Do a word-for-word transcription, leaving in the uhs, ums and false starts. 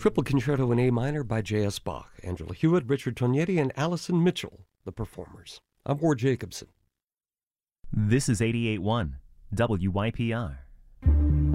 Triple Concerto in A minor by J S. Bach. Angela Hewitt, Richard Tognetti, and Allison Mitchell, the performers. I'm Ward Jacobson. This is eighty-eight point one W Y P R.